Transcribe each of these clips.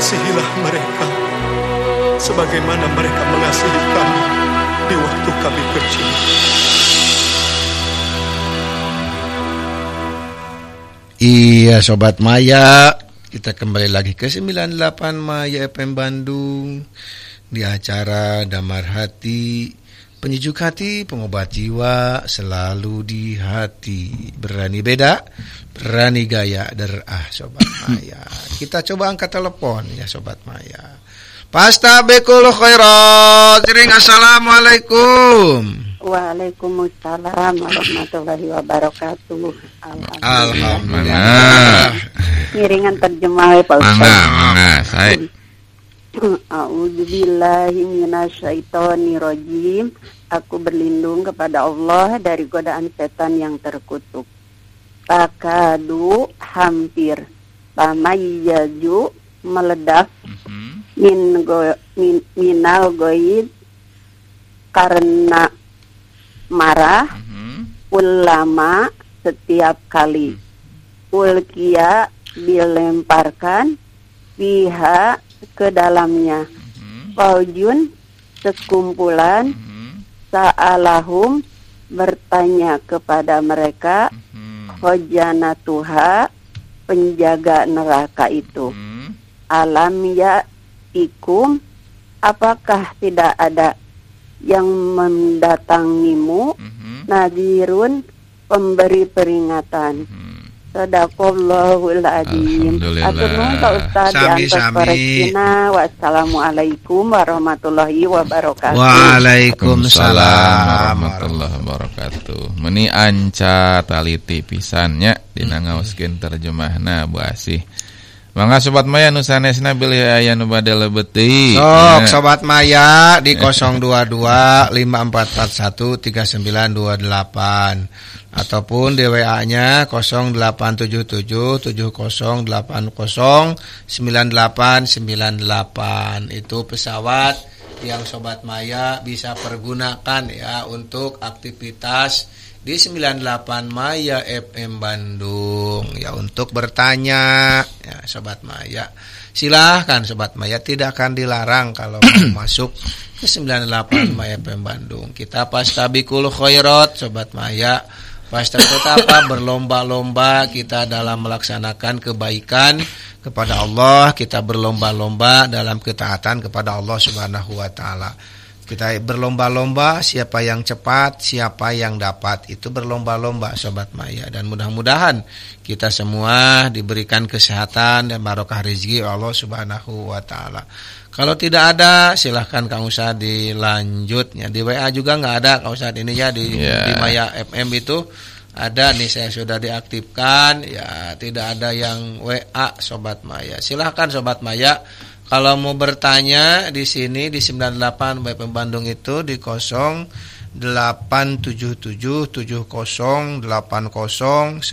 kasihilah mereka sebagaimana mereka mengasihi kami di waktu kami kecil. Iya Sobat Maya, kita kembali lagi ke 98 Maya FM Bandung di acara Damar Hati, penyejuk hati, pengobat jiwa, selalu di hati. Berani beda, berani gaya, Sobat Maya. Kita coba angkat telepon ya Sobat Maya. Pastabikul khairat. Assalamualaikum. Waalaikumsalam warahmatullahi wabarakatuh. Alhamdulillah. Ngiringan terjemah Pak Ustaz. Mangga, saya. A'udzubillahi minasyaitonirrajim. Aku berlindung kepada Allah dari godaan setan yang terkutuk. Takadu hampir. Pamayyaju meledak. Minal goid karena marah. Ulama setiap kali ulkia dilemparkan pihak ke dalamnya. Faujun sekumpulan sa'alahum bertanya kepada mereka khojanatuha penjaga neraka itu. Alam ya ikum, apakah tidak ada yang mendatangimu nadirun pemberi peringatan. Sadaqallahul adzim. Atur nuhun Pak Ustaz diantos koreksina. Wassalamualaikum warahmatullahi wabarakatuh. Waalaikumsalam warahmatullahi wabarakatuh. Meni anca taliti pisannya dina ngaoskeun terjemahna Bu Asih. Mangga Sobat Maya nu sanesna bilih aya nu bade lebeuti. Sok Sobat Maya di 022 5441 3928 ataupun di WA-nya 0877 7080 9898. Itu pesawat yang Sobat Maya bisa pergunakan ya untuk aktivitas di 98 Maya FM Bandung ya untuk bertanya ya Sobat Maya. Silahkan Sobat Maya, tidak akan dilarang kalau mau masuk ke 98 Maya FM Bandung. Kita pastabikul khairat Sobat Maya. Pasti apa berlomba-lomba kita dalam melaksanakan kebaikan kepada Allah, kita berlomba-lomba dalam ketaatan kepada Allah Subhanahu wa taala. Kita berlomba-lomba siapa yang cepat, siapa yang dapat. Itu berlomba-lomba Sobat Maya. Dan mudah-mudahan kita semua diberikan kesehatan dan barokah rezeki Allah Subhanahu wa taala. Kalau tidak ada silahkan Kang Ustaz dilanjutnya. Di WA juga nggak ada Kang Ustaz ini ya di Maya FM itu ada nih, saya sudah diaktifkan ya, tidak ada yang WA Sobat Maya. Silahkan Sobat Maya kalau mau bertanya di sini di 98 FM Bandung itu di 087770809898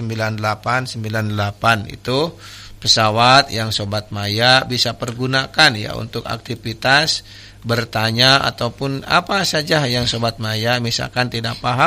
itu pesawat yang Sobat Maya bisa pergunakan ya untuk aktivitas bertanya ataupun apa saja yang Sobat Maya misalkan tidak paham